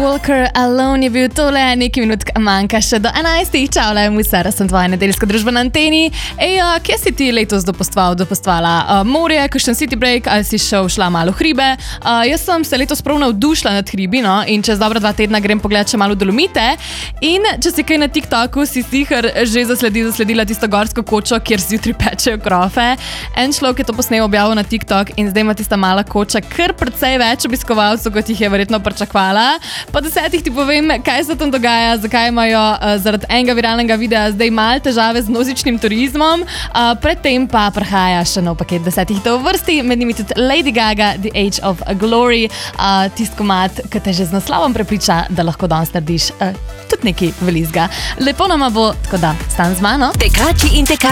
Walker, Alone je bil tole, nekaj minut manjka še do 11. Čau, lajmo vse, sem tvoja nedeljska družba na anteni. Kje si ti letos dopostovala? Morje, kakšen city break, ali si šla malo v hribe? Jaz sem se letos prav navdušila nad hribi, no, in čez dobra 2 tedna grem pogledat še malo Dolomite. In če si kaj na TikToku, si sicer že zasledila tisto gorsko kočo, kjer zjutraj pečejo krofe. En človek je to posnel, objavil na TikTok in zdaj ima tista mala koča kar precej več obiskovalcev, kot jih je verjetno pričakovala. Po 10 ti povem, kaj se tam dogaja, zakaj imajo zaradi enega viralnega videa zdaj malo težave z množičnim turizmom. Predtem pa prihaja še nov paket 10 hitov v vrsti, med njimi tudi Lady Gaga, The Age of Glory, tist komad, ki te že z naslovom prepriča, da lahko danes narediš tudi nekaj velizga. Lepo nama bo, tako da stan z mano. Tekači in tekači.